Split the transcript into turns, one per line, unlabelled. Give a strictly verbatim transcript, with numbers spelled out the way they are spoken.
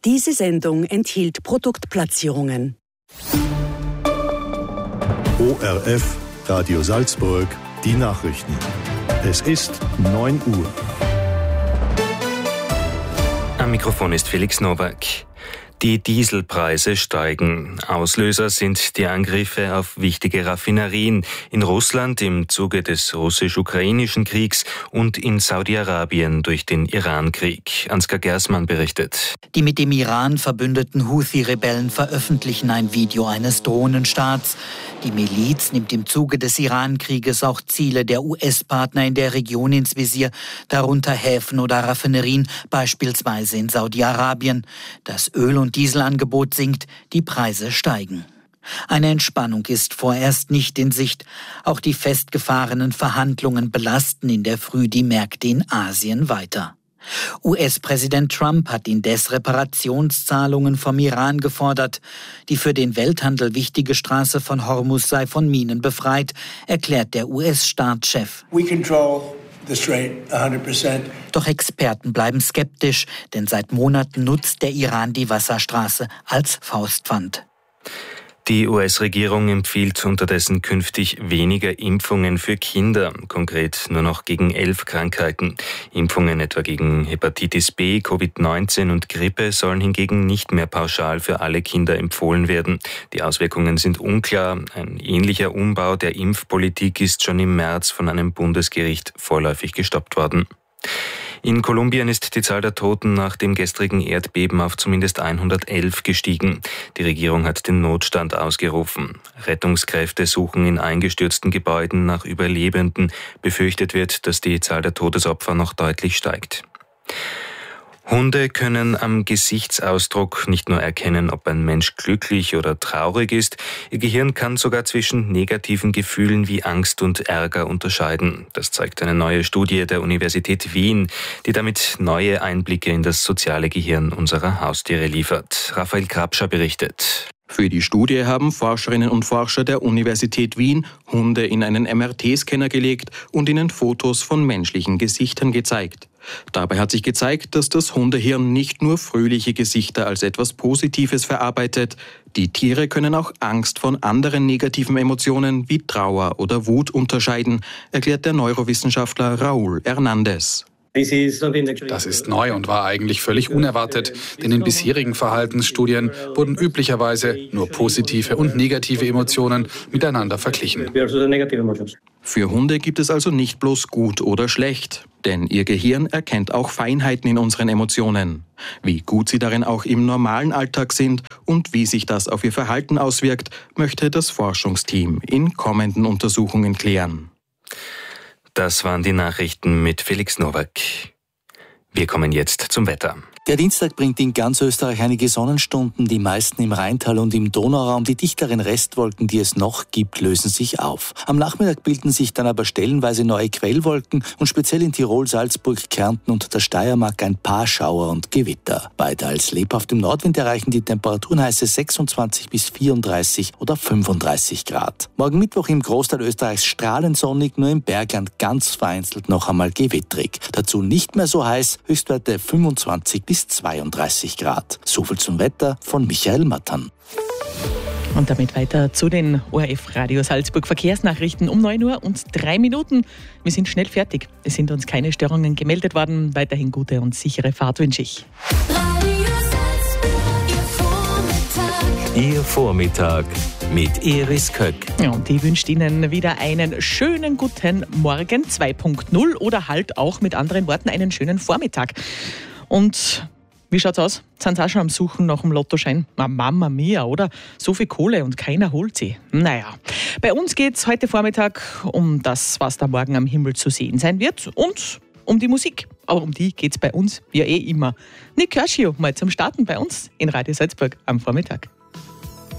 Diese Sendung enthielt Produktplatzierungen.
O R F, Radio Salzburg, die Nachrichten. Es ist neun Uhr.
Am Mikrofon ist Felix Nowak. Die Dieselpreise steigen. Auslöser sind die Angriffe auf wichtige Raffinerien in Russland im Zuge des russisch-ukrainischen Kriegs und in Saudi-Arabien durch den Iran-Krieg. Ansgar Gersmann berichtet.
Die mit dem Iran verbündeten Houthi-Rebellen veröffentlichen ein Video eines Drohnenstarts. Die Miliz nimmt im Zuge des Iran-Krieges auch Ziele der U S-Partner in der Region ins Visier, darunter Häfen oder Raffinerien, beispielsweise in Saudi-Arabien. Das Öl- und Dieselangebot sinkt, die Preise steigen. Eine Entspannung ist vorerst nicht in Sicht. Auch die festgefahrenen Verhandlungen belasten in der Früh die Märkte in Asien weiter. U S-Präsident Trump hat indes Reparationszahlungen vom Iran gefordert. Die für den Welthandel wichtige Straße von Hormuz sei von Minen befreit, erklärt der U S-Staatschef.
We control the strait one hundred percent.
Doch Experten bleiben skeptisch, denn seit Monaten nutzt der Iran die Wasserstraße als Faustpfand.
Die U S-Regierung empfiehlt unterdessen künftig weniger Impfungen für Kinder, konkret nur noch gegen elf Krankheiten. Impfungen etwa gegen Hepatitis B, Covid neunzehn und Grippe sollen hingegen nicht mehr pauschal für alle Kinder empfohlen werden. Die Auswirkungen sind unklar. Ein ähnlicher Umbau der Impfpolitik ist schon im März von einem Bundesgericht vorläufig gestoppt worden. In Kolumbien ist die Zahl der Toten nach dem gestrigen Erdbeben auf zumindest hundertelf gestiegen. Die Regierung hat den Notstand ausgerufen. Rettungskräfte suchen in eingestürzten Gebäuden nach Überlebenden. Befürchtet wird, dass die Zahl der Todesopfer noch deutlich steigt. Hunde können am Gesichtsausdruck nicht nur erkennen, ob ein Mensch glücklich oder traurig ist, ihr Gehirn kann sogar zwischen negativen Gefühlen wie Angst und Ärger unterscheiden. Das zeigt eine neue Studie der Universität Wien, die damit neue Einblicke in das soziale Gehirn unserer Haustiere liefert. Raphael Krabscher berichtet.
Für die Studie haben Forscherinnen und Forscher der Universität Wien Hunde in einen M R T-Scanner gelegt und ihnen Fotos von menschlichen Gesichtern gezeigt. Dabei hat sich gezeigt, dass das Hundehirn nicht nur fröhliche Gesichter als etwas Positives verarbeitet. Die Tiere können auch Angst von anderen negativen Emotionen wie Trauer oder Wut unterscheiden, erklärt der Neurowissenschaftler Raúl Hernández.
Das ist neu und war eigentlich völlig unerwartet, denn in bisherigen Verhaltensstudien wurden üblicherweise nur positive und negative Emotionen miteinander verglichen.
Für Hunde gibt es also nicht bloß gut oder schlecht, denn ihr Gehirn erkennt auch Feinheiten in unseren Emotionen. Wie gut sie darin auch im normalen Alltag sind und wie sich das auf ihr Verhalten auswirkt, möchte das Forschungsteam in kommenden Untersuchungen klären.
Das waren die Nachrichten mit Felix Nowak. Wir kommen jetzt zum Wetter.
Der Dienstag bringt in ganz Österreich einige Sonnenstunden, die meisten im Rheintal und im Donauraum. Die dichteren Restwolken, die es noch gibt, lösen sich auf. Am Nachmittag bilden sich dann aber stellenweise neue Quellwolken und speziell in Tirol, Salzburg, Kärnten und der Steiermark ein paar Schauer und Gewitter. Weiter als lebhaft im Nordwind erreichen die Temperaturen heiße sechsundzwanzig bis vierunddreißig oder fünfunddreißig Grad. Morgen Mittwoch im Großteil Österreichs strahlend sonnig, nur im Bergland ganz vereinzelt noch einmal gewittrig. Dazu nicht mehr so heiß, Höchstwerte fünfundzwanzig bis zweiunddreißig Grad. Soviel zum Wetter von Michael Mattern.
Und damit weiter zu den O R F Radio Salzburg Verkehrsnachrichten um neun Uhr und drei Minuten. Wir sind schnell fertig. Es sind uns keine Störungen gemeldet worden. Weiterhin gute und sichere Fahrt wünsche ich.
Ihr Vormittag mit Iris Köck.
Ja, und die wünscht Ihnen wieder einen schönen guten Morgen zwei Punkt null oder halt auch mit anderen Worten einen schönen Vormittag. Und wie schaut's aus? Sind Sie auch schon am Suchen nach dem Lottoschein? Na, Mama mia, oder? So viel Kohle und keiner holt sie. Naja, bei uns geht's heute Vormittag um das, was da morgen am Himmel zu sehen sein wird und um die Musik. Aber um die geht's bei uns ja eh immer. Nick Kershaw mal zum Starten bei uns in Radio Salzburg am Vormittag.